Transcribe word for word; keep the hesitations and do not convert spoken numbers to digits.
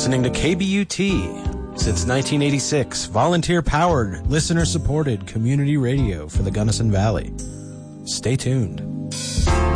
listening to K B U T. Since nineteen eighty-six, volunteer-powered, listener-supported community radio for the Gunnison Valley. Stay tuned.